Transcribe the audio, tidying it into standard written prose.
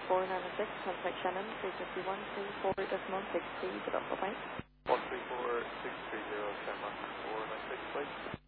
496, contact Shannon, 351-24.63, develop a point. 134-630, San Juan 496, please.